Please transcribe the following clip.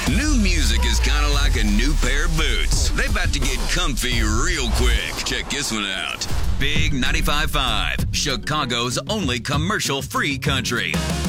New music is kind of like a new pair of boots. They about to get comfy real quick. Check this one out. Big 95.5, Chicago's only commercial-free country.